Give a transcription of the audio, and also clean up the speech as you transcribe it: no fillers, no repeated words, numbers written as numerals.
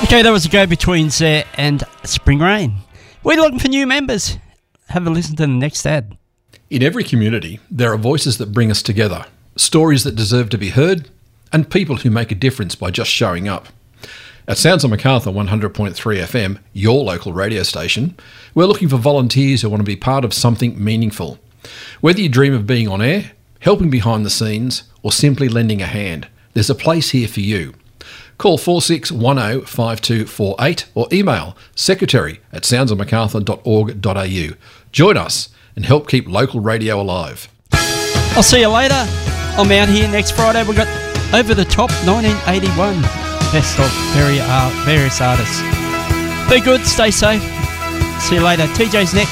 Okay, that was a go-betweens there and Spring Rain. We're looking for new members. Have a listen to the next ad. In every community, there are voices that bring us together, stories that deserve to be heard, and people who make a difference by just showing up. At Sounds of Macarthur 100.3 FM, your local radio station, we're looking for volunteers who want to be part of something meaningful. Whether you dream of being on air, helping behind the scenes, or simply lending a hand, there's a place here for you. Call 46105248 or email secretary@soundsofmacarthur.org.au. Join us and help keep local radio alive. I'll see you later. I'm out here next Friday. We've got Over the Top 1981. Best of various artists. Be good, stay safe. See you later. TJ's next.